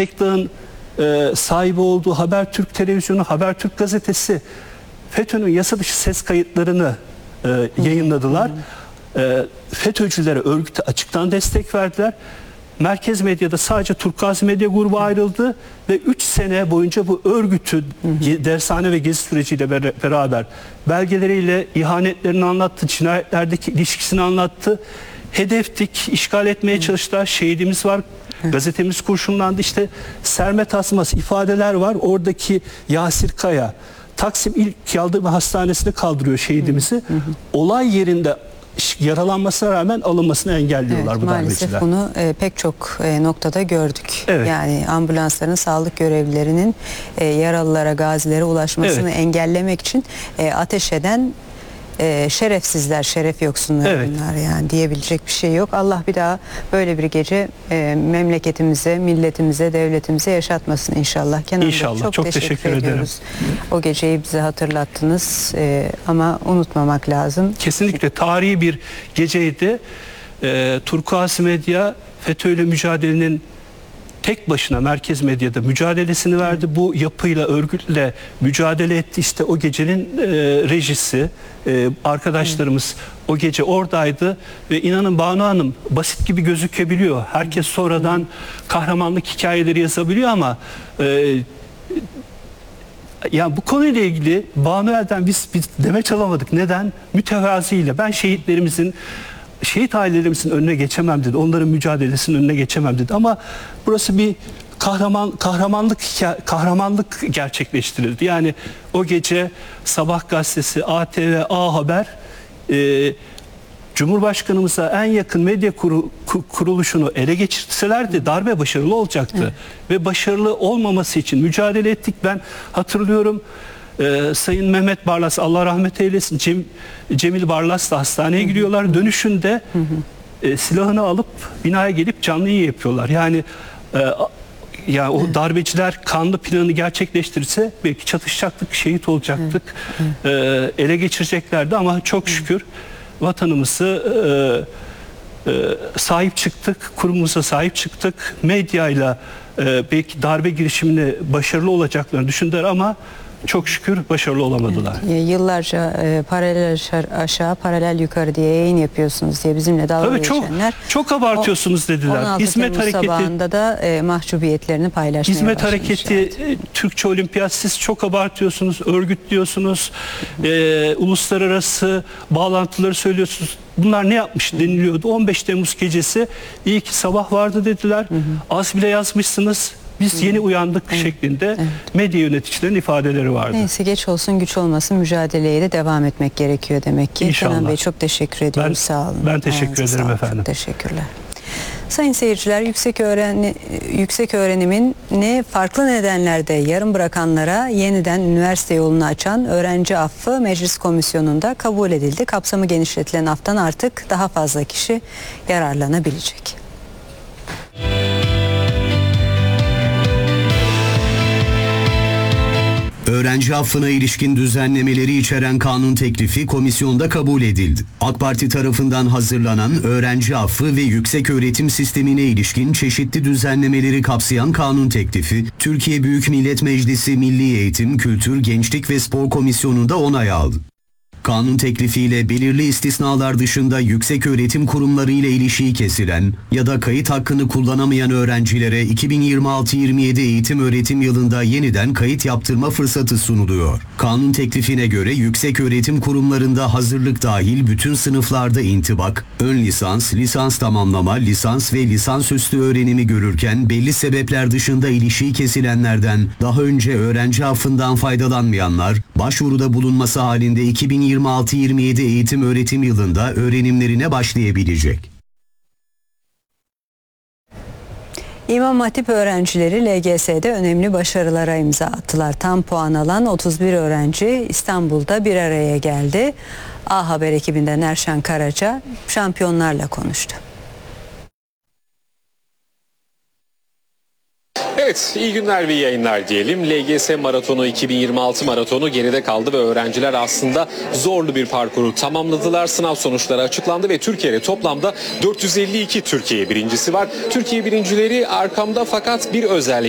Tekdağ'ın sahibi olduğu Habertürk Televizyonu, Habertürk Gazetesi FETÖ'nün yasa dışı ses kayıtlarını yayınladılar. FETÖ'cülere, örgüte açıktan destek verdiler. Merkez medyada sadece Turkuaz Medya Grubu ayrıldı ve 3 sene boyunca bu örgütü dershane ve gezi süreciyle beraber belgeleriyle ihanetlerini anlattı, cinayetlerdeki ilişkisini anlattı. Hedeftik, işgal etmeye çalıştılar. Şehidimiz var, gazetemiz kurşunlandı. İşte sermet asması ifadeler var. Oradaki Yasir Kaya, Taksim İlk Yardım Hastanesi'ne kaldırıyor şehidimizi. Olay yerinde yaralanmasına rağmen alınmasını engelliyorlar, evet, bu maalesef darbeciler. bunu pek çok noktada gördük. Evet. Yani ambulansların, sağlık görevlilerinin yaralılara, gazilere ulaşmasını engellemek için ateş eden şerefsizler, şeref yoksunları bunlar, yani diyebilecek bir şey yok. Allah bir daha böyle bir gece memleketimize, milletimize, devletimize yaşatmasın inşallah. Kenan İnşallah. Bey, çok teşekkür ediyoruz. O geceyi bize hatırlattınız ama unutmamak lazım. Kesinlikle tarihi bir geceydi. Turkuaz Medya FETÖ ile mücadelenin tek başına merkez medyada mücadelesini verdi. Bu yapıyla, örgütle mücadele etti. İşte o gecenin rejisi, arkadaşlarımız o gece oradaydı ve inanın Banu Hanım, basit gibi gözükebiliyor. Herkes sonradan kahramanlık hikayeleri yazabiliyor ama yani bu konuyla ilgili Banu El'den biz demeç alamadık. Neden? Mütevaziyle. Ben şehit ailelerimizin önüne geçemem dedi. Onların mücadelesinin önüne geçemem dedi. Ama burası bir kahramanlık gerçekleştirildi. Yani o gece Sabah gazetesi, ATV, A Haber Cumhurbaşkanımıza en yakın medya kuruluşunu ele geçirselerdi darbe başarılı olacaktı. Ve başarılı olmaması için mücadele ettik. Ben hatırlıyorum, Sayın Mehmet Barlas, Allah rahmet eylesin, Cemil Barlas da hastaneye giriyorlar. Dönüşünde silahını alıp binaya gelip canlı yayın yapıyorlar. Yani o darbeciler kanlı planı gerçekleştirirse belki çatışacaktık, şehit olacaktık, ele geçireceklerdi ama çok şükür vatanımızı sahip çıktık, kurumumuza sahip çıktık. Medyayla belki darbe girişimine başarılı olacaklarını düşündüler ama çok şükür başarılı olamadılar. Yıllarca paralel aşağı, paralel yukarı diye yayın yapıyorsunuz diye bizimle dalga geçenler. Çok abartıyorsunuz dediler. 16 Hizmet Temmuz hareketi sabahında da mahcubiyetlerini paylaşmaya Hizmet başlamış. hareketi, Türkçe Olimpiyat, siz çok abartıyorsunuz, örgütlüyorsunuz, uluslararası bağlantıları söylüyorsunuz. Bunlar ne yapmış deniliyordu. 15 Temmuz gecesi iyi ki sabah vardı dediler. Az bile yazmışsınız. Biz yeni uyandık şeklinde medya yöneticilerinin ifadeleri vardı. Neyse, geç olsun güç olmasın, mücadeleye de devam etmek gerekiyor demek ki. İnşallah. Kenan Bey, çok teşekkür ediyorum. Sağ olun. Ben teşekkür ederim efendim. Çok teşekkürler. Sayın seyirciler, yüksek öğrenimini farklı nedenlerde yarım bırakanlara yeniden üniversite yolunu açan öğrenci affı Meclis Komisyonu'nda kabul edildi. Kapsamı genişletilen aftan artık daha fazla kişi yararlanabilecek. Öğrenci affına ilişkin düzenlemeleri içeren kanun teklifi komisyonda kabul edildi. AK Parti tarafından hazırlanan öğrenci affı ve yükseköğretim sistemine ilişkin çeşitli düzenlemeleri kapsayan kanun teklifi, Türkiye Büyük Millet Meclisi Milli Eğitim, Kültür, Gençlik ve Spor Komisyonu'nda onay aldı. Kanun teklifiyle belirli istisnalar dışında yükseköğretim kurumları ile ilişiği kesilen ya da kayıt hakkını kullanamayan öğrencilere 2026-27 eğitim-öğretim yılında yeniden kayıt yaptırma fırsatı sunuluyor. Kanun teklifine göre yükseköğretim kurumlarında hazırlık dahil bütün sınıflarda intibak, ön lisans, lisans tamamlama, lisans ve lisansüstü öğrenimi görürken belli sebepler dışında ilişiği kesilenlerden daha önce öğrenci affından faydalanmayanlar, başvuruda bulunması halinde 2026-27 eğitim-öğretim yılında öğrenimlerine başlayabilecek. İmam Hatip öğrencileri LGS'de önemli başarılara imza attılar. Tam puan alan 31 öğrenci İstanbul'da bir araya geldi. A Haber ekibinden Erşan Karaca şampiyonlarla konuştu. Evet, iyi günler ve iyi yayınlar diyelim. LGS maratonu, 2026 maratonu geride kaldı ve öğrenciler aslında zorlu bir parkuru tamamladılar. Sınav sonuçları açıklandı ve Türkiye'de toplamda 452 Türkiye birincisi var. Türkiye birincileri arkamda, fakat bir özellik